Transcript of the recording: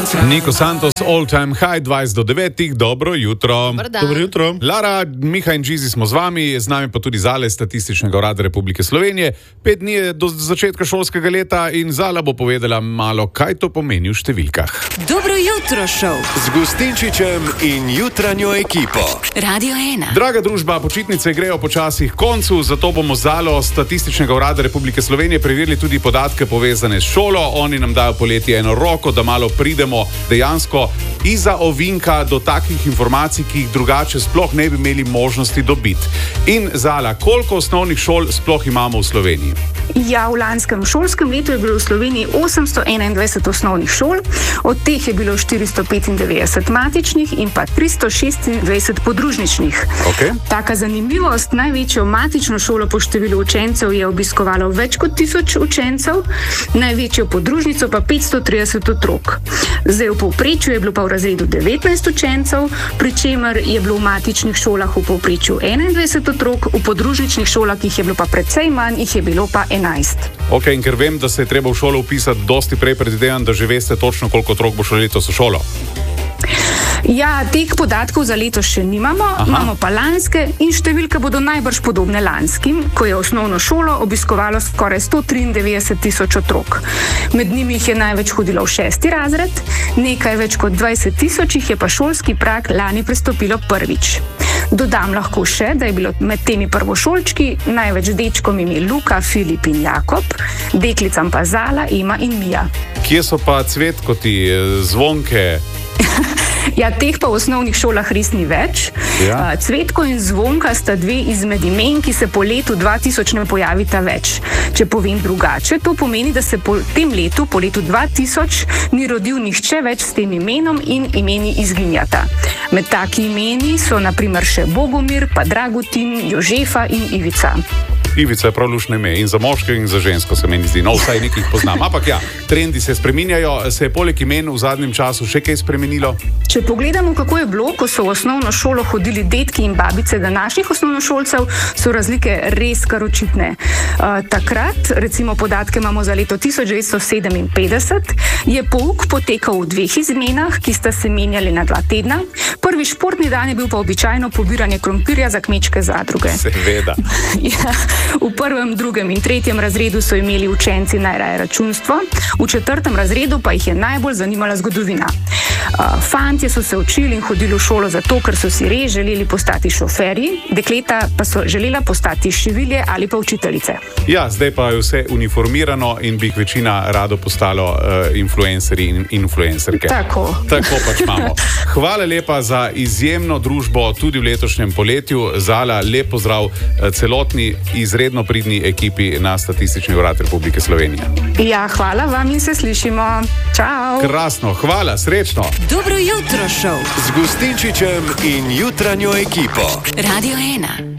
Niko Santos, All Time High, 20 do 9, dobro jutro. Dobro jutro. Lara, Miha in Džizi smo z vami, z nami pa tudi Zale Statističnega urada Republike Slovenije. 5 dni je do začetka šolskega leta in Zala bo povedala malo, kaj to pomeni v številkah. Dobro jutro, šov. Z Gustinčičem in jutranjo ekipo. Radio 1. Draga družba, počitnice grejo počasi k koncu, zato bomo z Zalo Statističnega urada Republike Slovenije preverili tudi podatke povezane s šolo. Oni nam dajo poleti eno roko, da malo pridemo dejansko izza ovinka do takih informacij, ki jih drugače sploh ne bi imeli možnosti dobiti. In Zala, koliko osnovnih šol sploh imamo v Sloveniji? Ja, v lanskem šolskem letu je bilo v Sloveniji 821 osnovnih šol, od teh je bilo 495 matičnih in pa 326 podružničnih. Okay. Taka zanimivost, največjo matično šolo po številu učencev je obiskovalo več kot 1000 učencev, največjo podružnico pa 530 otrok. Zdaj v povprečju je bilo pa v razredu 19 učencev, pri čemer je bilo v matičnih šolah v povprečju 21 otrok, v podružničnih šolah jih je bilo pa precej manj, jih je bilo pa 11. Ok, in ker vem, da se je treba v šolo vpisati dosti prej, predvidevam, da že veste točno, koliko otrok bo šlo letos v šolo. Ja, teh podatkov za letos še nimamo, imamo pa lanske in številke bodo najbrž podobne lanskim, ko je osnovno šolo obiskovalo skoraj 193 000 otrok. Med njimi jih je največ hodilo v 6. razred, nekaj več kot 20 000 jih je pa šolski prag lani prestopilo prvič. Dodam lahko še, da je bilo med temi prvošolčki največ dečkom ime Luka, Filip in Jakob, deklicam pa Zala, Ema in Mija. Kje so pa Cvetkoti, Zvonke? Ja, teh pa v osnovnih šolah res ni več. Ja. Cvetko in Zvonka sta dve izmed imen, ki se po letu 2000 ne pojavita več. Če povem drugače, to pomeni, da se po tem letu, po letu 2000, ni rodil nihče več s tem imenom in imeni izginjata. Med taki imeni so na primer še Bogomir, pa Dragutin, Jožefa in Ivica. Ivica je prav lušno ime in za moške in za žensko se meni zdi, no vsaj nekih poznam. Ampak ja, trendi se spreminjajo, se je poleg imen v zadnjem času še kaj spremenilo? Če pogledamo, kako je bilo, ko so v osnovno šolo hodili dedki in babice današnjih osnovnošolcev, so razlike res kar očitne. Takrat, recimo podatke imamo za leto 1957, je pouk potekal v 2 izmenah, ki sta se menjali na 2 tedna. Prvi športni dan je bil pa običajno pobiranje krompirja za kmečke zadruge. Seveda. Ja. V 1., 2. in 3. razredu so imeli učenci najraje računstvo, v 4. razredu pa jih je najbolj zanimala zgodovina. Fantje so se učili in hodili v šolo zato, ker so si res želeli postati šoferji, dekleta pa so želela postati šivilje ali pa učiteljice. Ja, zdaj pa je vse uniformirano in bi jih večina rado postalo influencerji in influencerke. Tako pač imamo. Hvala lepa za izjemno družbo tudi v letošnjem poletju. Zala, lep pozdrav celotni izredno pridni ekipi na Statistični urad Republike Slovenije. Ja, hvala vam in se slišimo. Čau! Krasno, hvala, srečno! Dobro jutro, šov. Z Gustinčičem in jutranjo ekipo. Radio 1.